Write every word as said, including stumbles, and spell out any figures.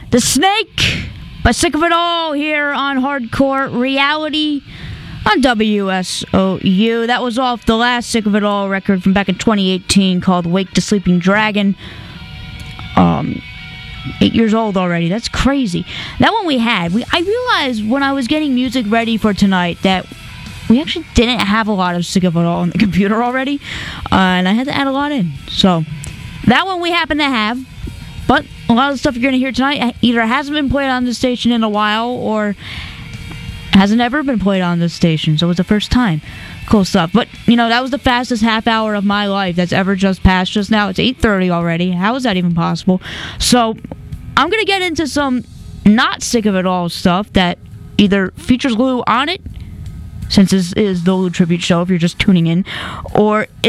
The Snake by Sick of It All here on Hardcore Reality on W S O U. That was off the last Sick of It All record from back in twenty eighteen called Wake the Sleeping Dragon. Um, eight years old already. That's crazy. That one we had. We I realized when I was getting music ready for tonight that we actually didn't have a lot of Sick of It All on the computer already, uh, and I had to add a lot in. So that one we happen to have, but a lot of the stuff you're going to hear tonight either hasn't been played on this station in a while or hasn't ever been played on this station, so it's the first time. Cool stuff. But, you know, that was the fastest half hour of my life that's ever just passed just now. It's eight thirty already. How is that even possible? So I'm going to get into some not Sick of It All stuff that either features Lou on it, since this is the Lou Tribute Show if you're just tuning in, or